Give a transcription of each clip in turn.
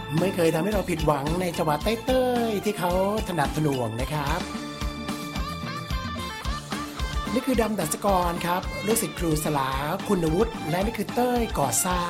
ไม่เคยทำให้เราผิดหวังในจังหวะเต้ยๆที่เขาถนัดถนวงนะครับนี่คือดำดัชกรครับลูกศิษย์ครูสลาคุณวุฒิและนี่คือเต้ยก่อสร้าง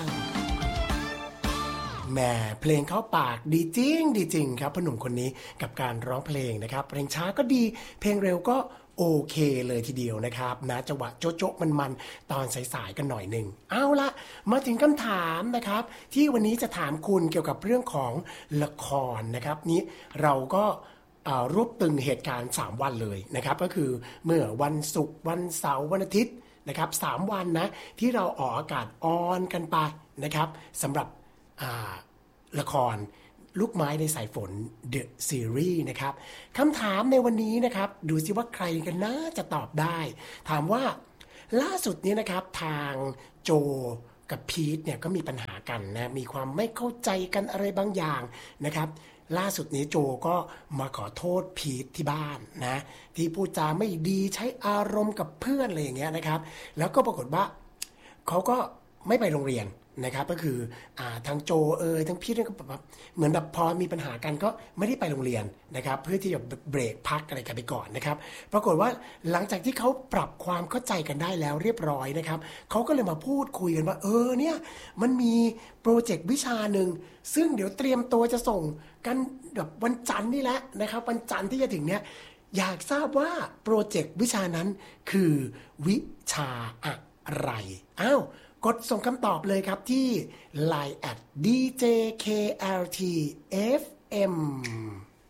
แหมเพลงเข้าปากดีจริงดีจริงครับพ่อหนุ่มคนนี้กับการร้องเพลงนะครับเพลงช้าก็ดีเพลงเร็วก็โอเคเลยทีเดียวนะครับนะจังหวะโจ๊ะมันตอนสายๆกันหน่อยหนึ่งเอาละมาถึงคำถามนะครับที่วันนี้จะถามคุณเกี่ยวกับเรื่องของละครนะครับนี้เราก็รวบตึงเหตุการณ์3วันเลยนะครับก็คือเมื่อวันศุกร์วันเสาร์วันอาทิตย์นะครับ3วันนะที่เราออกอากาศออนกันไปนะครับสำหรับละครลูกไม้ในสายฝน The Series นะครับคำถามในวันนี้นะครับดูสิว่าใครกันนะจะตอบได้ถามว่าล่าสุดนี้นะครับทางโจกับพีทเนี่ยก็มีปัญหากันนะมีความไม่เข้าใจกันอะไรบางอย่างนะครับล่าสุดนี้โจก็มาขอโทษพีทที่บ้านนะที่พูดจาไม่ดีใช้อารมณ์กับเพื่อนอะไรอย่างเงี้ยนะครับแล้วก็ปรากฏว่าเขาก็ไม่ไปโรงเรียนนะครับก็คือทางโจทั้งพีทก็แบบเหมือนแบบพอมีปัญหากันก็ไม่ได้ไปโรงเรียนนะครับเพื่อที่จะเบรกพักอะไรกันไปก่อนนะครับปรากฏว่าหลังจากที่เขาปรับความเข้าใจกันได้แล้วเรียบร้อยนะครับเขาก็เลยมาพูดคุยกันว่าเนี่ยมันมีโปรเจกต์วิชาหนึ่งซึ่งเดี๋ยวเตรียมตัวจะส่งกันแบบวันจันทร์นี่แหละนะครับวันจันทร์ที่จะถึงเนี้ยอยากทราบว่าโปรเจกต์วิชานั้นคือวิชาอะไรกดส่งคำตอบเลยครับที่ Line @DJKLTFM